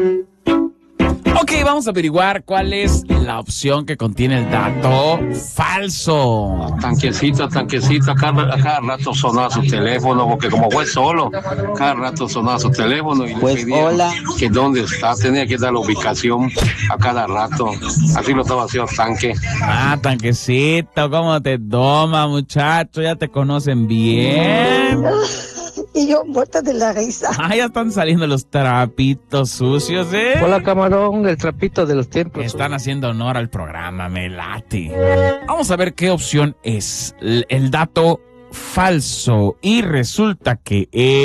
Ok, vamos a averiguar cuál es la opción que contiene el dato falso. Tanquecita, cada rato sonaba su teléfono, porque como fue solo, cada rato sonaba su teléfono y le Pues pedía hola. que dónde está, tenía que dar la ubicación a cada rato. Así lo estaba haciendo Tanque. Ah, Tanquecito, ¿cómo te toma, muchacho? Ya te conocen bien. Y yo muerta de la risa. Ah, ya están saliendo los trapitos sucios, ¿eh? Hola, camarón, el trapito de los tiempos. Están haciendo honor al programa, me late. Vamos a ver qué opción es el dato falso. Y resulta que es...